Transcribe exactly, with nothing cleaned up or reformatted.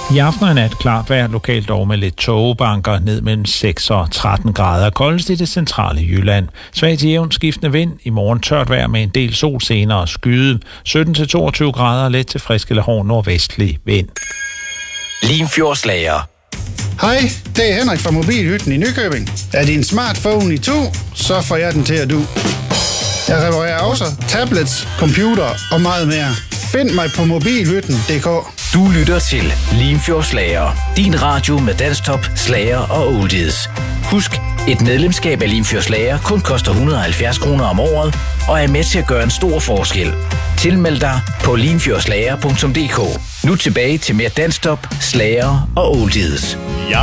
I aften og nat klart vejr, lokalt dog med lidt tågebanker ned mellem seks og tretten grader. Koldest i det centrale Jylland. Svag til jævnt skiftende vind. I morgen tørt vejr med en del sol, senere skyde. sytten til toogtyve grader, let til frisk eller hård nordvestlig vind. Limfjordslager. Hej, det er Henrik fra Mobilhytten i Nykøbing. Er din smartphone i to, så får jeg den til at du. Jeg reparerer også tablets, computer og meget mere. Find mig på mobilhytten punktum d k. Du lytter til Limfjordslager. Din radio med dansktop, slager og oldies. Husk, et medlemskab af Limfjordslager kun koster et hundrede og halvfjerds kroner om året og er med til at gøre en stor forskel. Tilmeld dig på limfjordslager punktum d k. Nu tilbage til mere dansktop, slager og oldies.